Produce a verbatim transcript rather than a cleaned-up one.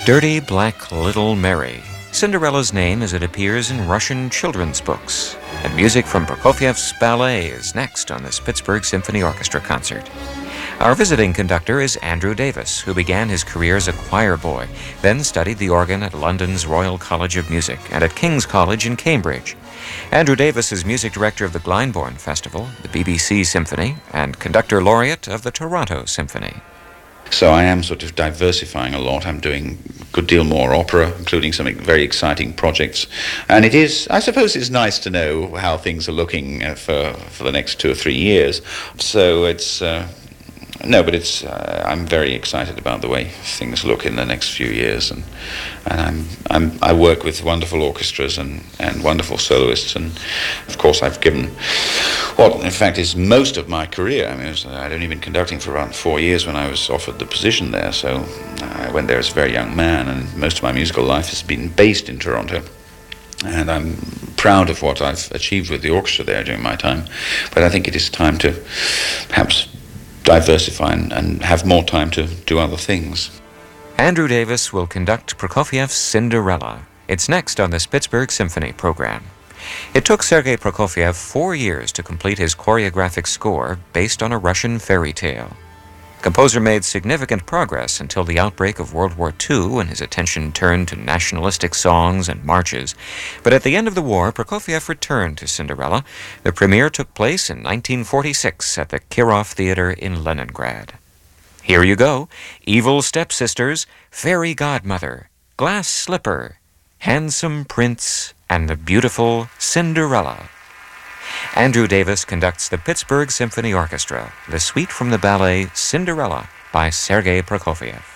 Dirty Black Little Mary, Cinderella's name as it appears in Russian children's books. And music from Prokofiev's ballet is next on this Pittsburgh Symphony Orchestra concert. Our visiting conductor is Andrew Davis, who began his career as a choir boy, then studied the organ at London's Royal College of Music and at King's College in Cambridge. Andrew Davis is music director of the Glyndebourne Festival, the B B C Symphony, and conductor laureate of the Toronto Symphony. So I am sort of diversifying a lot. I'm doing a good deal more opera, including some very exciting projects. And it is, I suppose it's nice to know how things are looking uh, for, for the next two or three years. So it's, uh, no, but it's, uh, I'm very excited about the way things look in the next few years. And, and I'm, I'm, I work with wonderful orchestras and, and wonderful soloists. And of course I've given what in fact is most of my career. I mean, was, I'd only been conducting for around four years when I was offered the position there. So I went there as a very young man, and most of my musical life has been based in Toronto. And I'm proud of what I've achieved with the orchestra there during my time. But I think it is time to perhaps diversify and, and have more time to do other things. Andrew Davis will conduct Prokofiev's Cinderella. It's next on this Pittsburgh Symphony program. It took Sergei Prokofiev four years to complete his choreographic score based on a Russian fairy tale. The composer made significant progress until the outbreak of World War Two, when his attention turned to nationalistic songs and marches. But at the end of the war, Prokofiev returned to Cinderella. The premiere took place in nineteen forty-six at the Kirov Theater in Leningrad. Here you go: Evil Stepsisters, Fairy Godmother, Glass Slipper, Handsome Prince, and the beautiful Cinderella. Andrew Davis conducts the Pittsburgh Symphony Orchestra, the suite from the ballet Cinderella by Sergei Prokofiev.